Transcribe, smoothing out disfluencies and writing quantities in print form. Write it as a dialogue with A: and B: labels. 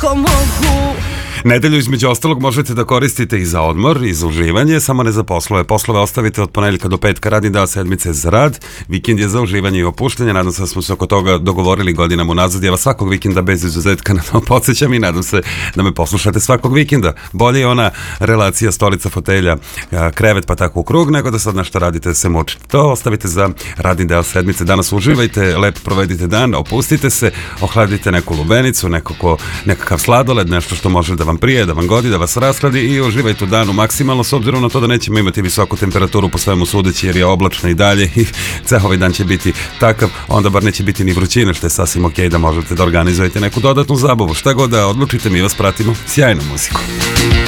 A: ako mogu.
B: Nedelju između ostalog možete da koristite i za odmor i za uživanje, samo ne za poslove. Poslove ostavite od ponedeljka do petka, radni deo sedmice za rad, vikend je za uživanje i opuštanje. Nadam se da smo se oko toga dogovorili godinama unazad. Ja vas svakog vikenda bez izuzetka na to podsjećam i nadam se da me poslušate svakog vikenda. Bolje je ona relacija stolica, fotelja, krevet pa tako u krug, nego da sad nešto radite da se mučite. To ostavite za radni deo sedmice. Danas uživajte, lepo provedite dan, opustite se, ohladite neku lubenicu, nekakav sladoled, nešto što može da vam prije, da vam godi, da vas rashladi i uživajte u danu maksimalno, s obzirom na to da nećemo imati visoku temperaturu po svemu sudeći jer je oblačno i dalje i ceo ovaj dan će biti takav, onda bar neće biti ni vrućina, što je sasvim ok da možete da organizujete neku dodatnu zabavu. Šta god da odlučite, mi vas pratimo sjajnom muzikom.